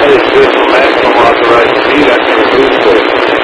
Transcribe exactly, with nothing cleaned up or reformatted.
That is good for maximum authorized speed. I can move quick.